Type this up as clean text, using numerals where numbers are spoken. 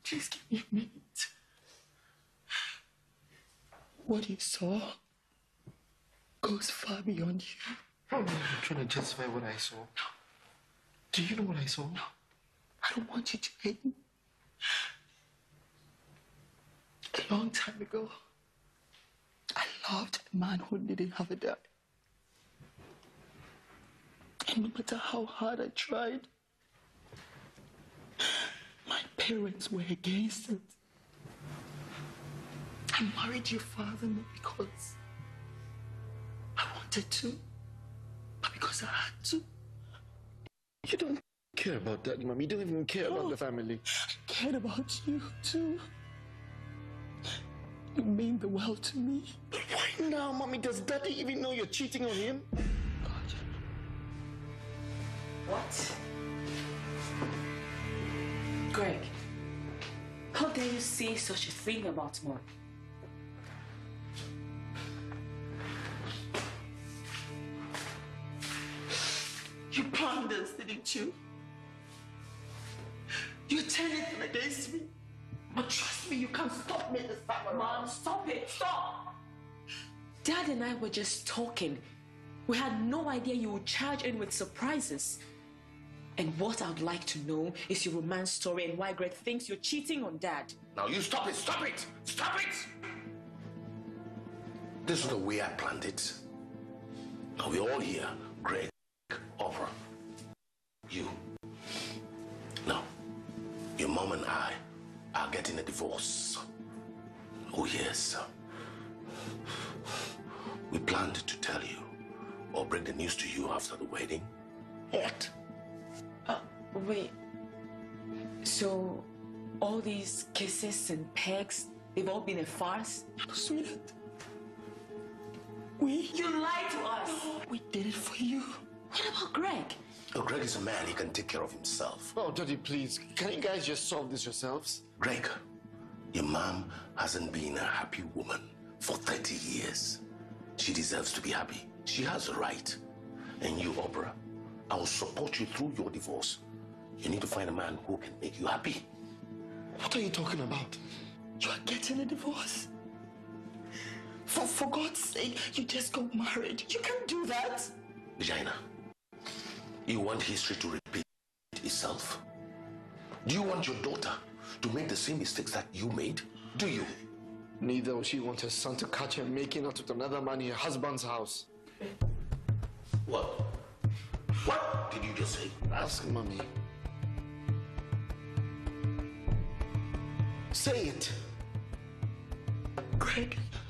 Just give me a minute. What you saw goes far beyond you. I'm trying to justify what I saw. No. Do you know what I saw? No. I don't want you to hate me. A long time ago, I loved a man who didn't have a dad. And no matter how hard I tried, my parents were against it. I married your father not because I wanted to, but because I had to. You don't care about that, Mom. You don't even care about the family. I cared about you, too. You mean the world to me. But why now, Mommy? Does Daddy even know you're cheating on him? God. What? Greg, how dare you say such a thing about Mom? You planned this, didn't you? You turned it against me. But trust me, you can't stop me this time around. Mom, stop it! Stop! Dad and I were just talking. We had no idea you would charge in with surprises. And what I'd like to know is your romance story and why Greg thinks you're cheating on Dad. Now you stop it! Stop it! Stop it! This is the way I planned it. Now we're all here. Greg, Oprah, you. Now, your mom and I are getting a divorce. Oh yes. We planned to tell you or break the news to you after the wedding. What? Wait. So, all these kisses and pegs, they've all been a farce? Sweetheart. You lied to us! No, we did it for you. What about Greg? Oh, Greg is a man. He can take care of himself. Oh, Daddy, please. Can you guys just solve this yourselves? Greg, your mom hasn't been a happy woman for 30 years. She deserves to be happy. She has a right. And you, Oprah, I will support you through your divorce. You need to find a man who can make you happy. What are you talking about? You are getting a divorce. For God's sake, you just got married. You can't do that. Regina, you want history to repeat itself? Do you want your daughter to make the same mistakes that you made? Do you? Neither will she want her son to catch her making out with another man in her husband's house. What? What did you just say? Ask Mommy. Say it. Greg,